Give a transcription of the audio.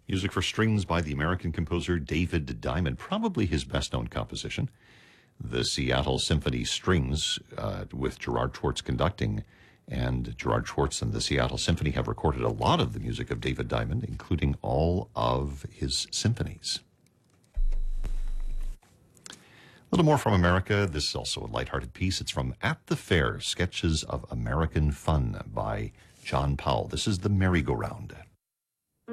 Music for strings by the American composer David Diamond, probably his best-known composition. The Seattle Symphony Strings, with Gerard Schwartz conducting. And Gerard Schwartz and the Seattle Symphony have recorded a lot of the music of David Diamond, including all of his symphonies. A little more from America. This is also a lighthearted piece. It's from At the Fair, Sketches of American Fun by John Powell. This is The Merry-Go-Round.